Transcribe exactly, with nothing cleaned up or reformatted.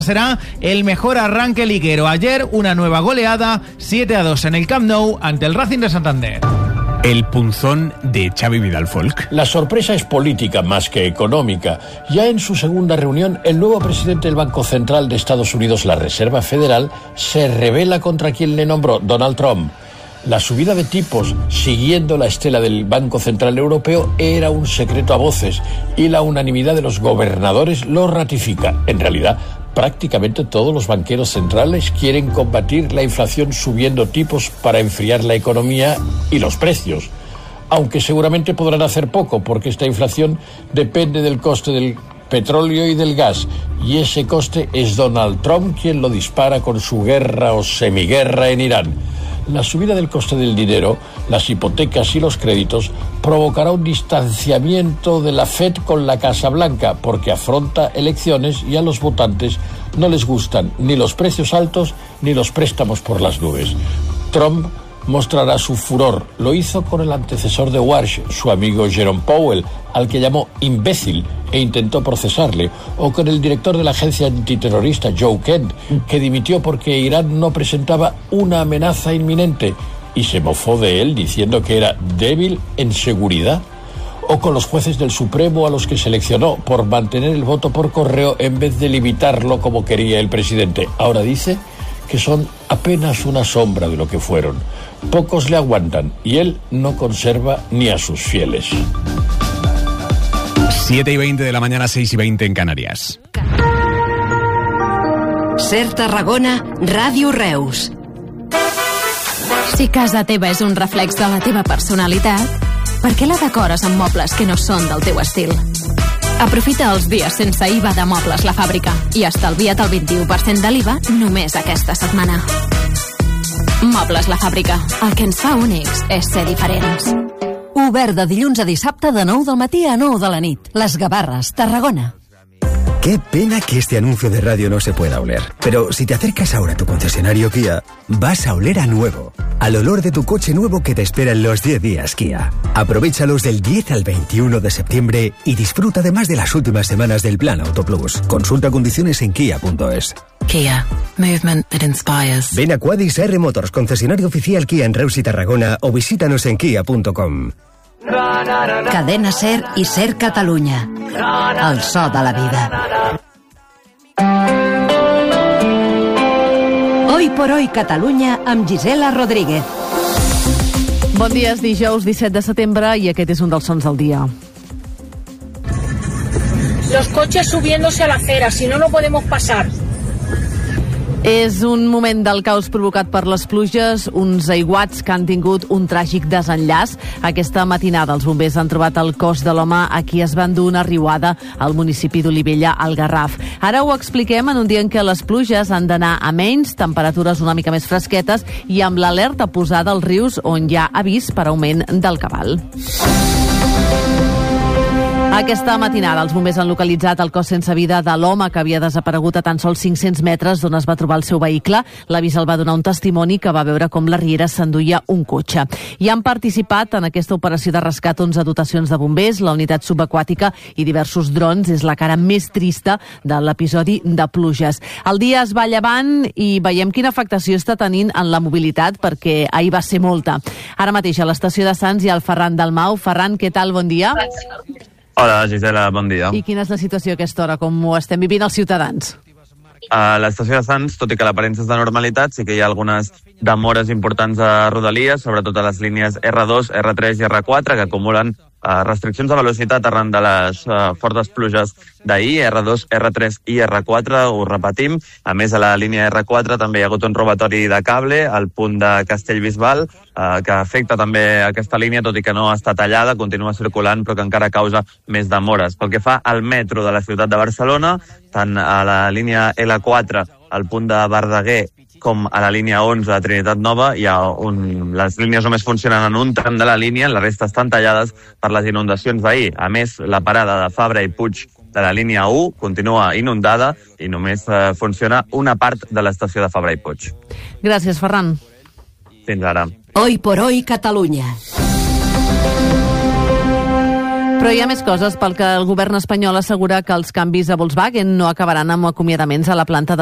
será el mejor arranque liguero. Ayer una nueva goleada, siete a dos en el Camp Nou ante el Racing de Santander. El punzón de Xavi Vidal Folk. La sorpresa es política más que económica. Ya en su segunda reunión, el nuevo presidente del Banco Central de Estados Unidos, la Reserva Federal, se rebela contra quien le nombró, Donald Trump. La subida de tipos, siguiendo la estela del Banco Central Europeo, era un secreto a voces y la unanimidad de los gobernadores lo ratifica. En realidad, prácticamente todos los banqueros centrales quieren combatir la inflación subiendo tipos para enfriar la economía y los precios. Aunque seguramente podrán hacer poco, porque esta inflación depende del coste del petróleo y del gas, y ese coste es Donald Trump quien lo dispara con su guerra o semiguerra en Irán. La subida del coste del dinero, las hipotecas y los créditos provocará un distanciamiento de la Fed con la Casa Blanca, porque afronta elecciones y a los votantes no les gustan ni los precios altos ni los préstamos por las nubes. Trump mostrará su furor. Lo hizo con el antecesor de Walsh, su amigo Jerome Powell, al que llamó imbécil e intentó procesarle, o con el director de la agencia antiterrorista Joe Kent, que dimitió porque Irán no presentaba una amenaza inminente y se mofó de él diciendo que era débil en seguridad, o con los jueces del Supremo a los que seleccionó por mantener el voto por correo en vez de limitarlo como quería el presidente. Ahora dice que son apenas una sombra de lo que fueron. Pocos le aguantan y él no conserva ni a sus fieles. siete y veinte de la mañana, seis y veinte en Canarias. Ser Tarragona, Ràdio Reus. Si casa teva és un reflex de la teva personalitat, per què la decores amb mobles que no són del teu estil? Aprofita els dies sense I V A de Mobles La Fàbrica i estalvia't el vint-i-u per cent de l'I V A només aquesta setmana. Mobles La Fàbrica. El que ens fa únics és ser diferents. Obert de dilluns a dissabte de nou del matí a nou de la nit. Les Gavarres, Tarragona. Qué pena que este anuncio de radio no se pueda oler. Pero si te acercas ahora a tu concesionario Kia, vas a oler a nuevo. Al olor de tu coche nuevo que te espera en los diez días Kia. Aprovéchalos del diez al veintiuno de septiembre y disfruta además de las últimas semanas del Plan Auto Plus. Consulta condiciones en kia punto es. Kia. Movement that inspires. Ven a Quadis R Motors, concesionario oficial Kia en Reus y Tarragona, o visítanos en kia punto com. Cadena Ser i Ser Catalunya. El so de la vida. Hoy por hoy Catalunya amb Gisela Rodríguez. Bon dia, és dijous disset de setembre i aquest és un dels sons del dia. Los coches subiéndose a la acera, si no, no podemos pasar. És un moment del caos provocat per les pluges, uns aiguats que han tingut un tràgic desenllaç. Aquesta matinada els bombers han trobat el cos de l'home a qui es va endur una riuada al municipi d'Olivella, al Garraf. Ara ho expliquem en un dia en què les pluges han d'anar a menys, temperatures una mica més fresquetes i amb l'alerta posada als rius on hi ha avís per augment del cabal. Aquesta matinada els bombers han localitzat el cos sense vida de l'home que havia desaparegut a tan sols cinc-cents metres d'on es va trobar el seu vehicle. L'avís el va donar un testimoni que va veure com la riera s'enduia un cotxe. I han participat en aquesta operació de rescat onze dotacions de bombers, la unitat subaquàtica i diversos drons. És la cara més trista de l'episodi de pluges. El dia es va llevant i veiem quina afectació està tenint en la mobilitat, perquè ahir va ser molta. Ara mateix a l'estació de Sants hi ha el Ferran Dalmau. Ferran, què tal? Bon dia. Hola, Gisela, bon dia. I quina és la situació a aquesta hora, com ho estem vivint els ciutadans? A l'estació de Sants, tot i que l'aparença és de normalitat, sí que hi ha algunes demores importants a Rodalies, sobretot a les línies erre dos, erre tres i erre quatre, que acumulen Uh, restriccions de velocitat arran de les uh, fortes pluges d'ahir, erre dos, erre tres i erre quatre, ho repetim. A més, a la línia erre quatre també hi ha hagut un robatori de cable al punt de Castellbisbal, uh, que afecta també aquesta línia, tot i que no està tallada, continua circulant, però que encara causa més demores. Pel que fa al metro de la ciutat de Barcelona, tant a la línia ele quatre, al punt de Verdaguer, com a la línia onze de Trinitat Nova, hi ha un... les línies només funcionen en un tram de la línia, la resta estan tallades per les inundacions d'ahir. A més, la parada de Fabra i Puig de la línia u continua inundada i només eh, funciona una part de l'estació de Fabra i Puig. Gràcies, Ferran. Fins ara. Hoy por hoy Catalunya. Però hi ha més coses pel que el govern espanyol assegura que els canvis a Volkswagen no acabaran amb acomiadaments a la planta de